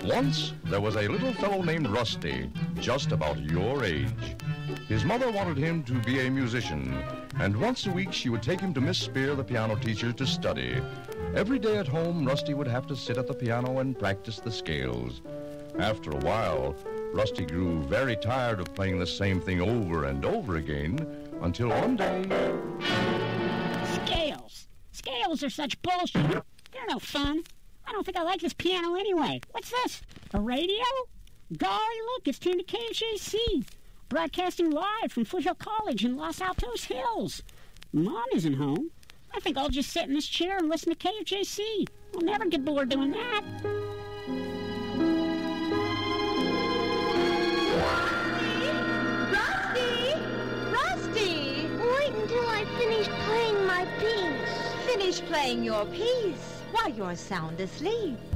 Once, there was a little fellow named Rusty, just about your age. His mother wanted him to be a musician, and once a week she would take him to Miss Spear, the piano teacher, to study. Every day at home, Rusty would have to sit at the piano and practice the scales. After a while, Rusty grew very tired of playing the same thing over and over again, until one day... Scales! Scales are such bullshit. They're no fun. I don't think I like this piano anyway. What's this? A radio? Golly, look, it's tuned to KJC. Broadcasting live from Foothill College in Los Altos Hills. Mom isn't home. I think I'll just sit in this chair and listen to KJC. I'll never get bored doing that. Rusty! Wait until I finish playing my piece. Finish playing your piece? Why, you're sound asleep.